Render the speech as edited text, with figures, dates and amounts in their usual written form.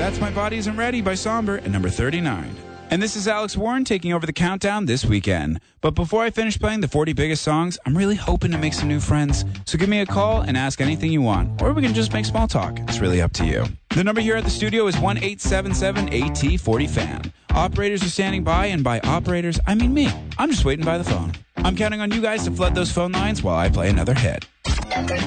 That's My Body Isn't Ready by Somber at number 39. And this is Alex Warren taking over the countdown this weekend. But before I finish playing the 40 biggest songs, I'm really hoping to make some new friends. So give me a call and ask anything you want. Or we can just make small talk. It's really up to you. The number here at the studio is 1-877-AT40-FAN. Operators are standing by, and by operators, I mean me. I'm just waiting by the phone. I'm counting on you guys to flood those phone lines while I play another hit. Number